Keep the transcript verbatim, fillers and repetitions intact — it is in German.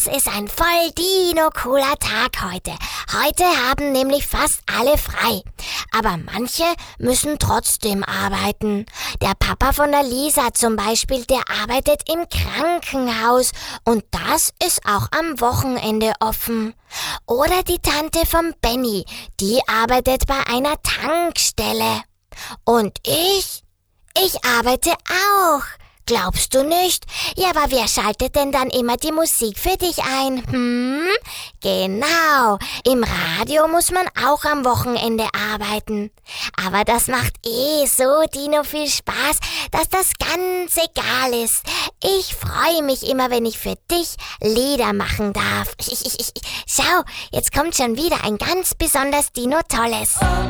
Das ist ein voll Dino-cooler Tag heute. Heute haben nämlich fast alle frei. Aber manche müssen trotzdem arbeiten. Der Papa von der Lisa zum Beispiel, der arbeitet im Krankenhaus und das ist auch am Wochenende offen. Oder die Tante von Benny, die arbeitet bei einer Tankstelle. Und ich? Ich arbeite auch. Glaubst du nicht? Ja, aber wer schaltet denn dann immer die Musik für dich ein? Hm? Genau. Im Radio muss man auch am Wochenende arbeiten. Aber das macht eh so Dino viel Spaß, dass das ganz egal ist. Ich freue mich immer, wenn ich für dich Lieder machen darf. Schau, jetzt kommt schon wieder ein ganz besonders Dino-Tolles.